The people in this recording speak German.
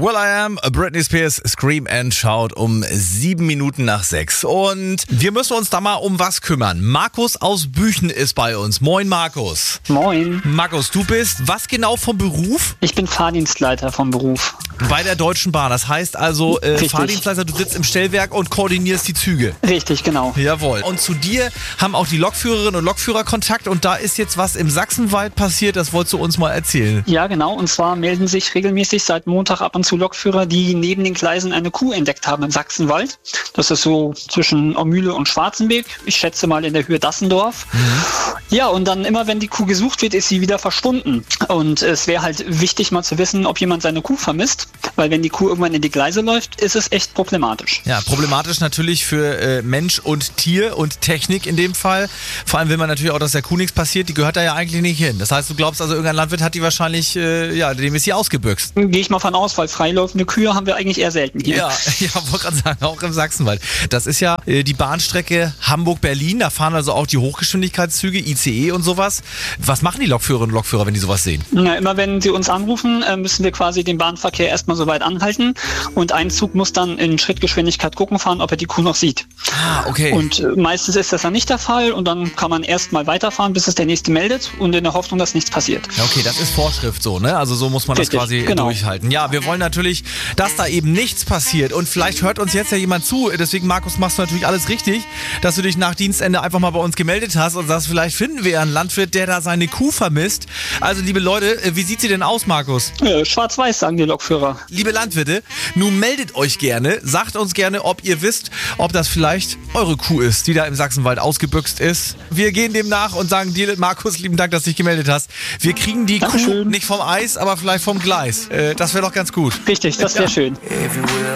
will.i.am, Britney Spears, Scream and Shout um 7 Minuten nach 6. Und wir müssen uns da mal um was kümmern. Markus aus Büchen ist bei uns. Moin Markus. Moin. Markus, du bist was genau vom Beruf? Ich bin Fahrdienstleiter vom Beruf. Bei der Deutschen Bahn. Das heißt also, Fahrdienstleiter, du sitzt im Stellwerk und koordinierst die Züge. Richtig, genau. Jawohl. Und zu dir haben auch die Lokführerinnen und Lokführer Kontakt und da ist jetzt was im Sachsenwald passiert, das wolltest du uns mal erzählen. Ja, genau. Und zwar melden sich regelmäßig seit Montag ab und zu Lokführer, die neben den Gleisen eine Kuh entdeckt haben im Sachsenwald. Das ist so zwischen Aumühle und Schwarzenberg. Ich schätze mal in der Höhe Dassendorf. Ja, und dann immer, wenn die Kuh gesucht wird, ist sie wieder verschwunden. Und es wäre halt wichtig mal zu wissen, ob jemand seine Kuh vermisst. Weil wenn die Kuh irgendwann in die Gleise läuft, ist es echt problematisch. Ja, problematisch natürlich für Mensch und Tier und Technik in dem Fall. Vor allem will man natürlich auch, dass der Kuh nichts passiert. Die gehört da ja eigentlich nicht hin. Das heißt, du glaubst also, irgendein Landwirt hat die wahrscheinlich, dem ist sie ausgebüxt. Gehe ich mal von aus, weil freilaufende Kühe haben wir eigentlich eher selten hier. Ja, wollte gerade sagen, auch im Sachsenwald. Das ist ja die Bahnstrecke Hamburg-Berlin. Da fahren also auch die Hochgeschwindigkeitszüge, ICE und sowas. Was machen die Lokführerinnen und Lokführer, wenn die sowas sehen? Ja, immer wenn sie uns anrufen, müssen wir quasi den Bahnverkehr erstmal so weit anhalten und ein Zug muss dann in Schrittgeschwindigkeit gucken fahren, ob er die Kuh noch sieht. Ah, okay. Und meistens ist das dann nicht der Fall und dann kann man erstmal weiterfahren, bis es der Nächste meldet und in der Hoffnung, dass nichts passiert. Ja, okay, das ist Vorschrift so, ne? Also so muss man Richtig, das quasi genau durchhalten. Ja, wir wollen natürlich, dass da eben nichts passiert und vielleicht hört uns jetzt ja jemand zu, deswegen Markus, machst du natürlich alles richtig, dass du dich nach Dienstende einfach mal bei uns gemeldet hast und sagst, vielleicht finden wir ja einen Landwirt, der da seine Kuh vermisst. Also liebe Leute, wie sieht sie denn aus, Markus? Schwarz-Weiß, sagen die Lokführer. Liebe Landwirte, nun meldet euch gerne, sagt uns gerne, ob ihr wisst, ob das vielleicht eure Kuh ist, die da im Sachsenwald ausgebüxt ist. Wir gehen dem nach und sagen dir, Markus, lieben Dank, dass du dich gemeldet hast. Wir kriegen die Kuh nicht vom Eis, aber vielleicht vom Gleis. Das wäre doch ganz gut. Richtig, das wäre schön.